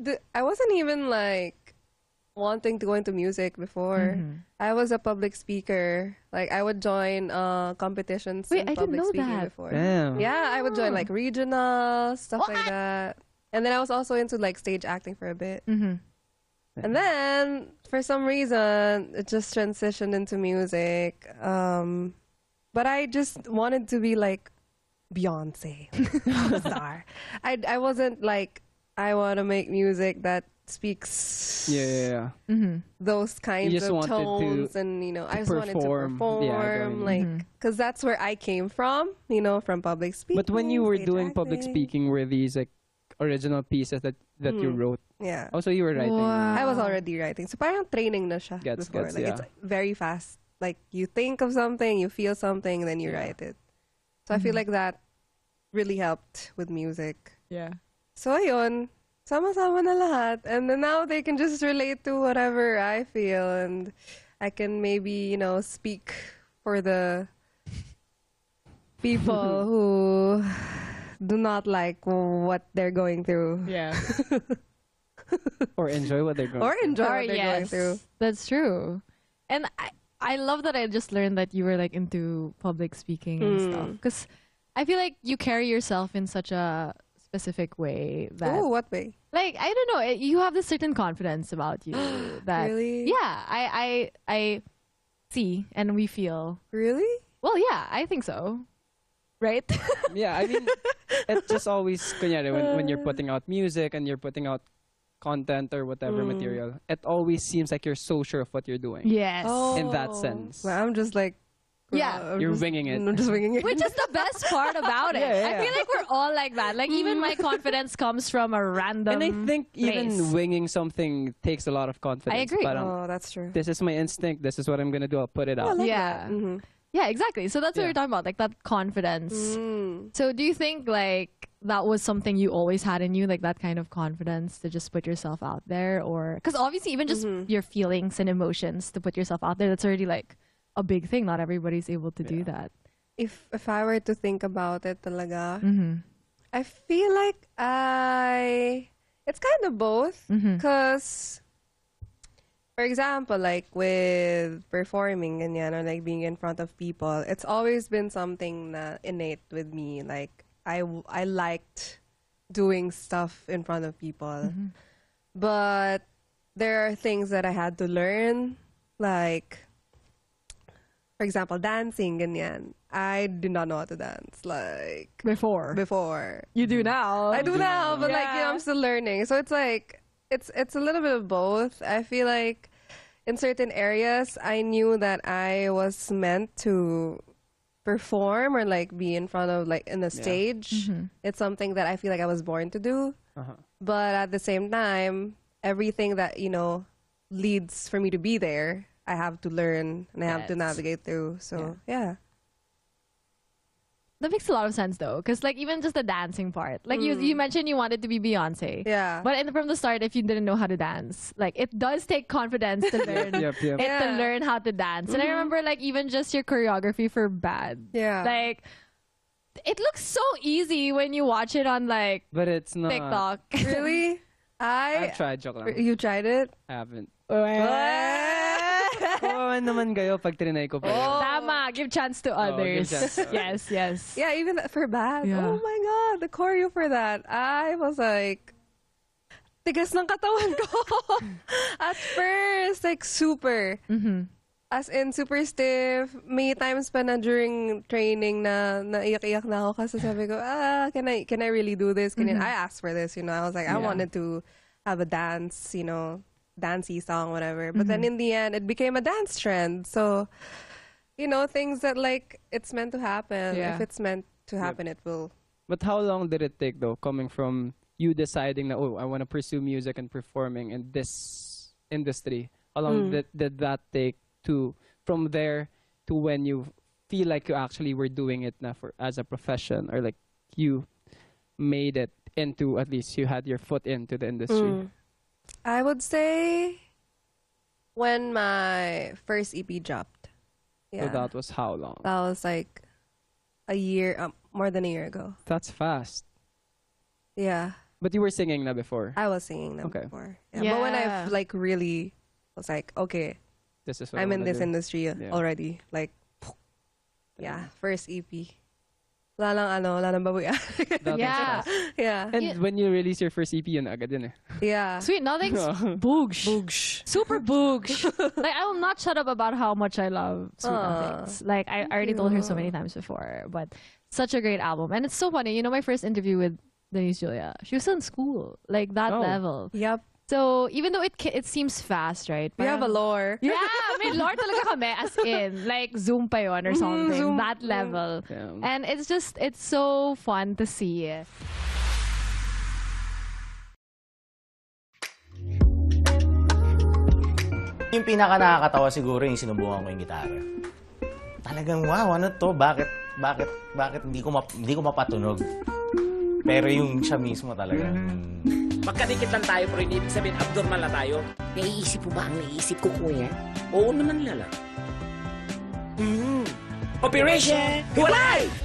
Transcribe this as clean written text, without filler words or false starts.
I wasn't even like wanting to go into music before. I was a public speaker. Like I would join competitions Wait, in I didn't public know speaking that. before. Damn. Yeah, I would join like regional stuff like What? that. And then I was also into like stage acting for a bit. Mm-hmm. And then for some reason it just transitioned into music. But I just wanted to be like Beyonce, like, star. I wasn't like I want to make music that speaks Yeah. those kinds just of wanted to- tones, and I just wanted to perform. Yeah, I perform, got it. like because that's where I came from, from public speaking. But when you were stage doing public acting. speaking, were these like original pieces that you wrote? Yeah. Also, you were writing. Wow. I was already writing. So parang training na siya Gets, before. gets, Like yeah. it's very fast. Like you think of something, you feel something, and then you write it. So I feel like that really helped with music. Yeah. So ayun, sama-sama na lahat. And then now they can just relate to whatever I feel, and I can maybe, speak for the people who do not like what they're going through. Yeah. Or enjoy what they're going Or through. enjoy Or what they're going through. That's true. And I love that I just learned that you were like into public speaking and stuff. Because I feel like you carry yourself in such a specific way that Oh, what way? like I don't know, you have this certain confidence about you that Really? yeah, I see and we feel. Really? Well, yeah, I think so. Right? Yeah, I mean, it's just always, kunyari, when you're putting out music and you're putting out content or whatever material, it always seems like you're so sure of what you're doing. Yes. In that sense. Well, I'm just like, Yeah. I'm You're just- winging it. I'm just winging it. Which is the best part about it. Yeah, I yeah. feel like we're all like that. Like even my confidence comes from a random And I think even place. winging something takes a lot of confidence. I agree. Parang, Oh, that's true. this is my instinct. This is what I'm gonna do. I'll put it out. Yeah. Yeah, exactly. So that's what Yeah. we're talking about, like that confidence. So do you think like that was something you always had in you, like that kind of confidence to just put yourself out there? Or because obviously even just your feelings and emotions to put yourself out there, that's already like a big thing. Not everybody's able to do that. If I were to think about it talaga, Mm-hmm. I feel like it's kind of both. Because, for example, like with performing ganyan, or like being in front of people, it's always been something na innate with me. Like, I liked doing stuff in front of people. But there are things that I had to learn, like, for example, dancing, ganyan. I did not know how to dance, like, Before. before. You do now. I do now, but like, Yeah. I'm still learning. So it's like, it's a little bit of both. I feel like in certain areas, I knew that I was meant to perform or like be in front of like in the stage. It's something that I feel like I was born to do. Uh-huh. But at the same time, everything that, leads for me to be there, I have to learn and I have to Yes. navigate through. So, yeah. That makes a lot of sense though, because like even just the dancing part, like you mentioned you wanted to be Beyonce, Yeah. But from the start, if you didn't know how to dance, like it does take confidence to learn Yep, yep. it to Yeah. learn how to dance. And I remember like even just your choreography for Bad, Yeah. like it looks so easy when you watch it on like But it's not. TikTok. Really? I've tried, joke lang. You tried it? I haven't. Tama, Kawawan naman kayo pag trinay ko pa yun. give chance to give others. chance to others. Yes. Yeah, even for Bad. Yeah. Oh my God, the choreo for that. I was like, tigas ng katawan ko. At first, like super. As in, super stiff. May times pa na during training na naiyak-iyak na ako kasi sabi ko, can I really do this? I asked for this, I was like, I wanted to have a dance, dancey song, whatever. But then in the end, it became a dance trend. So, things that like, it's meant to happen. Yeah. If it's meant to happen, it will. But how long did it take though, coming from you deciding that, I want to pursue music and performing in this industry? How long did that take from there to when you feel like you actually were doing it now as a profession, or like you made it into, at least you had your foot into the industry? I would say when my first EP dropped. Yeah. So that was how long? That was like a year, more than a year ago. That's fast. Yeah. But you were singing na before. I was singing them Okay. before. Yeah. But when I like really was like, okay, This is what I'm I in wanna this do. industry Yeah. already. Like, yeah, first EP. Wala lang babuya. That was Yeah. fast. Yeah. And when you release your first EP, yun agad yun eh. Yeah. Sweet, nothing's boogsh. Super boogsh. Like, I will not shut up about how much I love Sweet Nothings. Like, I already told her so many times before, but such a great album. And it's so funny. You know, my first interview with Denise Julia, she was still in school, like that Oh. level. Yep. So, even though it seems fast, right? We have a lore. Yeah, may lore talaga kami, as in, like, Zoom pa yun or something. Zoom. That level. Yeah. And it's so fun to see. Yung pinaka nakakatawa siguro yung sinubukan ko yung gitara. Talagang wow, ano to? Bakit hindi ko mapatunog? Pero yung siya mismo talagang Magkadikit lang tayo pero hindi ibig sabihin abnormal na tayo. Naiisip mo ba ang naiisip ko, kuya? Oo naman, Lala. Operation Hiwalay!